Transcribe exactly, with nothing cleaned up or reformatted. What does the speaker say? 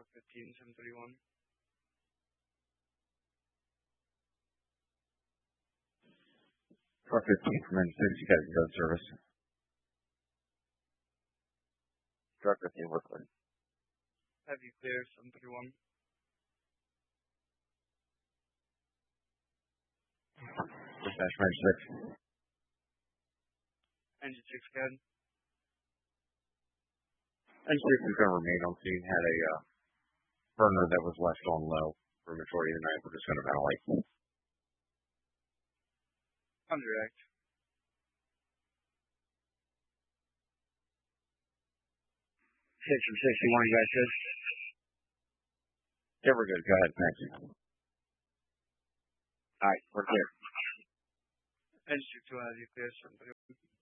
fifteen, seven thirty-one. Truck fifteen from N six, you got a good service. Truck fifteen, Brooklyn. Have you clear, seven thirty-one. Dispatch from Engine six. Engine six, good. Engine six is going to remain on scene. Had a uh, burner that was left on low for the majority of the night. We're just going to ventilate. On direct. six from sixty-one, you guys good? Yeah, we're good. Go ahead. Thanks. All right, we're clear. Engine two, have you clear, seven thirty-one.